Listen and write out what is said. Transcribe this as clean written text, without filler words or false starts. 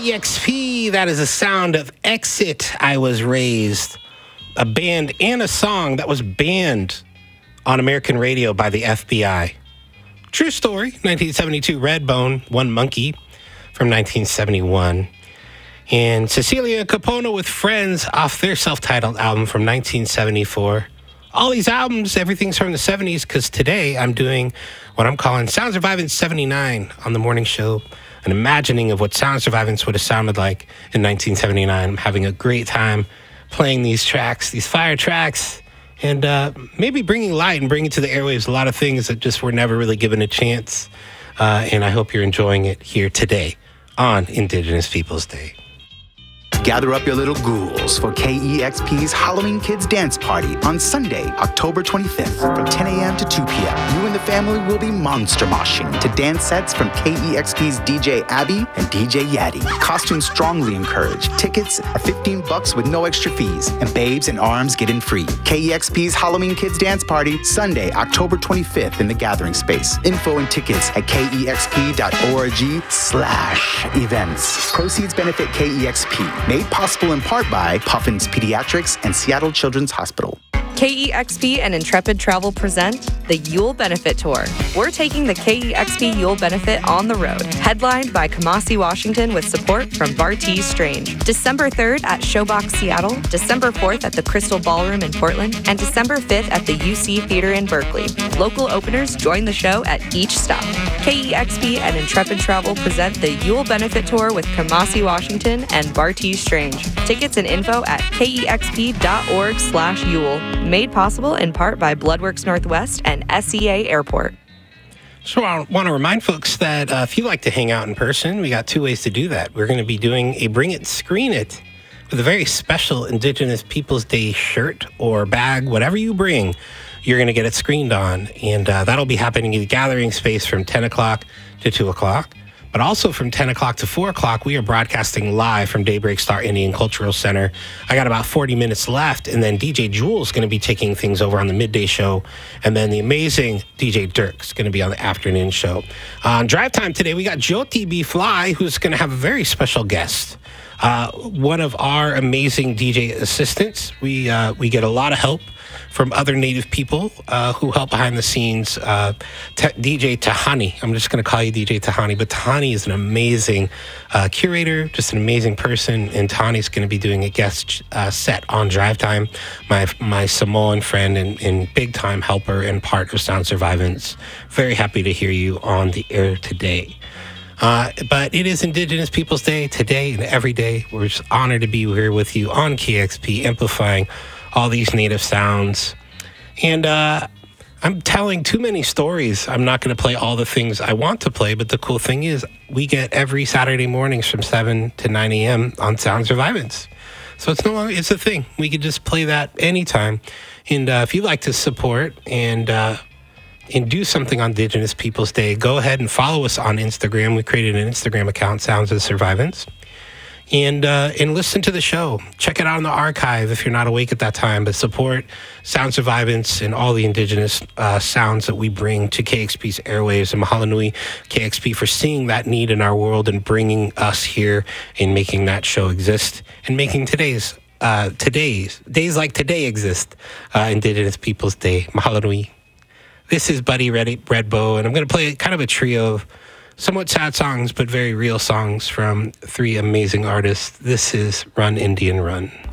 KEXP, that is the sound of Exit, I Was Raised. A band and a song that was banned on American radio by the FBI. True story, 1972, Redbone, One Monkey from 1971. And Cecilia Capono with Friends off their self-titled album from 1974. All these albums, everything's from the 70s, because today I'm doing what I'm calling Sound Survivance 79 on the morning show. An imagining of what Sound Survivance would have sounded like in 1979. I'm having a great time playing these tracks, these fire tracks, and maybe bringing light and bringing to the airwaves a lot of things that just were never really given a chance. And I hope you're enjoying it here today on Indigenous Peoples Day. Gather up your little ghouls for KEXP's Halloween Kids Dance Party on Sunday, October 25th from 10 a.m. to 2 p.m. You and the family will be monster moshing to dance sets from KEXP's DJ Abby and DJ Yaddy. Costumes strongly encouraged. Tickets are $15 with no extra fees, and babes and arms get in free. KEXP's Halloween Kids Dance Party, Sunday, October 25th in the Gathering Space. Info and tickets at kexp.org/events. Proceeds benefit KEXP. Made possible in part by Puffins Pediatrics and Seattle Children's Hospital. KEXP and Intrepid Travel present the Yule Benefit Tour. We're taking the KEXP Yule Benefit on the road, headlined by Kamasi, Washington, with support from Bartees Strange. December 3rd at Showbox Seattle, December 4th at the Crystal Ballroom in Portland, and December 5th at the UC Theater in Berkeley. Local openers join the show at each stop. KEXP and Intrepid Travel present the Yule Benefit Tour with Kamasi, Washington, and Bartees Strange. Tickets and info at kexp.org/Yule. Made possible in part by Bloodworks Northwest and SEA Airport. So I want to remind folks that if you like to hang out in person, we got two ways to do that. We're going to be doing a Bring It, Screen It with a very special Indigenous Peoples Day shirt or bag, whatever you bring, you're going to get it screened on. And that'll be happening in the Gathering Space from 10 o'clock to 2 o'clock. But also from 10 o'clock to 4 o'clock, we are broadcasting live from Daybreak Star Indian Cultural Center. I got about 40 minutes left, and then DJ Jules is going to be taking things over on the midday show, and then the amazing DJ Dirk's going to be on the afternoon show. On Drive Time today, we got Jyoti B. Fly, who's going to have a very special guest. One of our amazing DJ assistants. We get a lot of help from other Native people who help behind the scenes. DJ Tahani, I'm just going to call you DJ Tahani, but Tahani is an amazing curator, just an amazing person, and Tahani's going to be doing a guest set on Drive Time, my Samoan friend and big-time helper and part of Sound Survivance. Very happy to hear you on the air today. But it is Indigenous Peoples Day today and every day. We're just honored to be here with you on KEXP, amplifying all these native sounds. And I'm telling too many stories. I'm not going to play all the things I want to play, but the cool thing is we get every Saturday mornings from 7 to 9 a.m. on Sound Survivance. So it's no longer, it's a thing. We could just play that anytime. And if you'd like to support and do something on Indigenous Peoples Day, go ahead and follow us on Instagram. We created an Instagram account, Sounds of Survivance. And listen to the show. Check it out in the archive if you're not awake at that time. But support Sound Survivance and all the Indigenous sounds that we bring to KEXP's airwaves. And mahalo nui KEXP for seeing that need in our world and bringing us here and making that show exist and making days like today exist. Indigenous Peoples Day. Mahalo nui. This is Buddy Redbow, and I'm going to play kind of a trio of somewhat sad songs, but very real songs from three amazing artists. This is Run, Indian, Run.